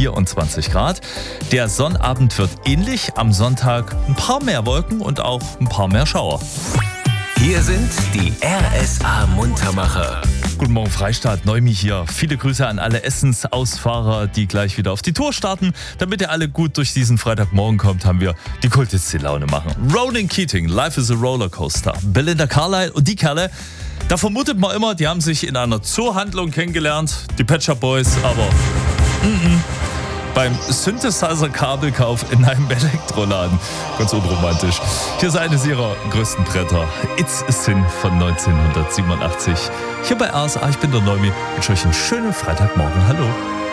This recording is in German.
24 Grad. Der Sonnabend wird ähnlich. Am Sonntag ein paar mehr Wolken und auch ein paar mehr Schauer. Hier sind die RSA-Muntermacher. Guten Morgen Freistaat, Neumi hier. Viele Grüße an alle Essensausfahrer, die gleich wieder auf die Tour starten. Damit ihr alle gut durch diesen Freitagmorgen kommt, haben wir die kultigste Laune machen. Ronan Keating, Life is a Rollercoaster. Belinda Carlisle und die Kerle, da vermutet man immer, die haben sich in einer Zoohandlung kennengelernt, die Pet Shop Boys, aber beim Synthesizer-Kabelkauf in einem Elektroladen. Ganz unromantisch. Hier ist eines ihrer größten Bretter. It's a Sin von 1987. Hier bei RSA, ich bin der Neumi. Ich wünsche euch einen schönen Freitagmorgen. Hallo.